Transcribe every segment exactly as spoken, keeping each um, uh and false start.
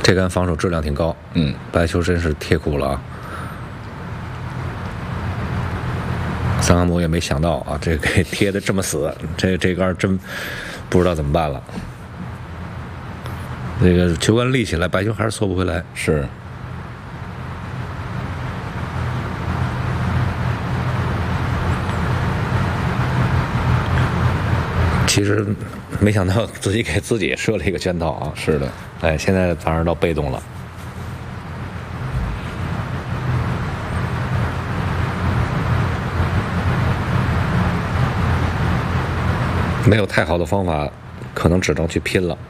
这杆防守质量挺高， 嗯， 白球真是贴苦了啊。桑哈姆也没想到啊，这给贴的这么死，这这杆真不知道怎么办了。这个球杆立起来，白球还是缩不回来。 是。 其实没想到自己给自己设了一个圈套啊！ 是的， 哎，现在反而到被动了。没有太好的方法，可能只能去拼了。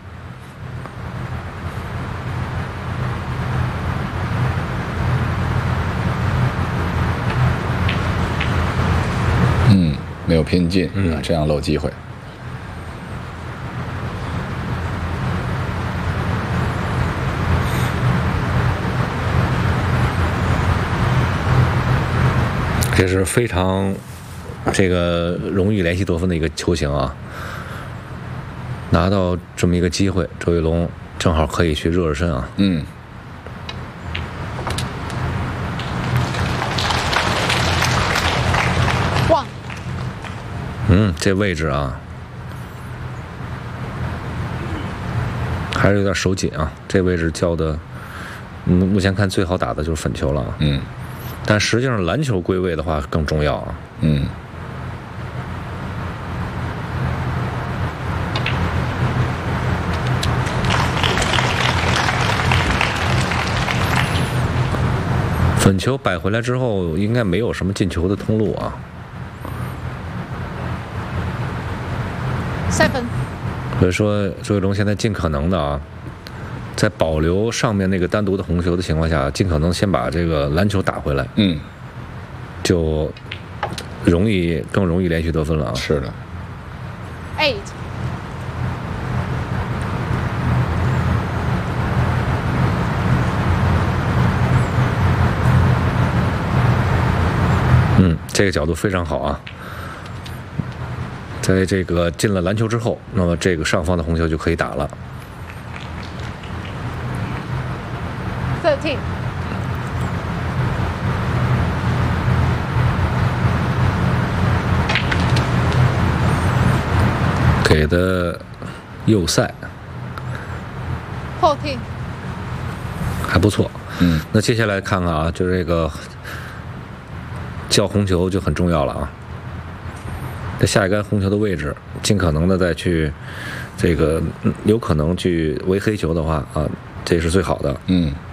嗯，没有拼劲， 嗯， 这样漏机会。 这是非常这个容易连续得分的一个球型啊！拿到这么一个机会，周玉龙正好可以去热热身啊。 嗯。 哇！ 嗯，这位置啊，还是有点手紧啊。这位置叫的，嗯，目前看最好打的就是粉球了啊。 嗯。 但实际上篮球归位的话更重要啊。 嗯。 粉球摆回来之后，应该没有什么进球的通路啊。 seven。 所以说，周玉龙现在尽可能的啊。在保留上面那个单独的红球的情况下，尽可能先把这个篮球打回来， 嗯， 就容易更容易连续得分了啊。 是的。 eight。 嗯，这个角度非常好啊。在这个进了篮球之后，那么这个上方的红球就可以打了。 thirteen。 给的右塞。 fourteen。 还不错。 嗯。 那接下来看看啊，就这个叫红球就很重要了啊。在下一杆红球的位置，尽可能的再去这个有可能去围黑球的话啊，这是最好的。 嗯。